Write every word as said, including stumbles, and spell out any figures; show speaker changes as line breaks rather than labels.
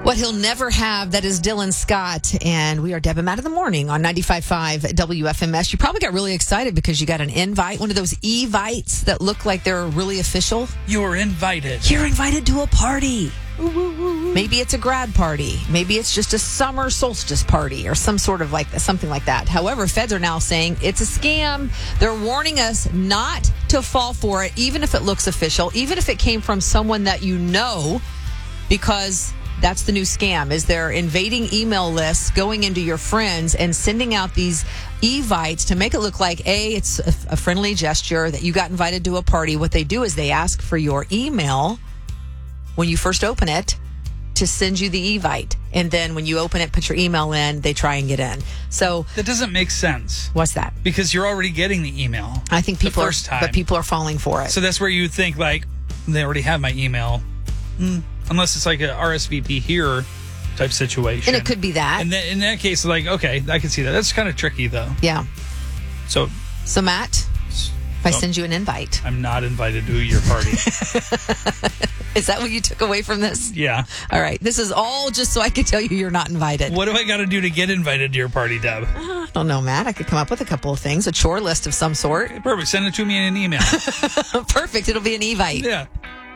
What he'll never have, that is Dylan Scott. And we are Deb and Matt in the morning on ninety-five point five W F M S. You probably got really excited because you got an invite, one of those Evites that look like they're really official.
You're invited.
You're invited to a party. Maybe it's a grad party. Maybe it's just a summer solstice party or some sort of like something like that. However, feds are now saying it's a scam. They're warning us not to fall for it, even if it looks official, even if it came from someone that you know, because that's the new scam, is they're invading email lists, going into your friends and sending out these Evites to make it look like, A, it's a, a friendly gesture that you got invited to a party. What they do is they ask for your email when you first open it to send you the Evite. And then when you open it, put your email in, they try and get in. So
that doesn't make sense.
What's that?
Because you're already getting the email.
I think people
the first
are,
time.
But people are falling for it.
So that's where you think like, they already have my email. Mm, unless it's like a R S V P here type situation.
And it could be that.
And then in that case, like, okay, I can see that. That's kind of tricky though.
Yeah.
So,
so Matt, if I send you an invite,
I'm not invited to your party.
Is that what you took away from this?
Yeah.
All right. This is all just so I can tell you you're not invited.
What do I got to do to get invited to your party, Deb?
Uh, I don't know, Matt. I could come up with a couple of things, a chore list of some sort.
Perfect. Send it to me in an email.
Perfect. It'll be an Evite.
Yeah.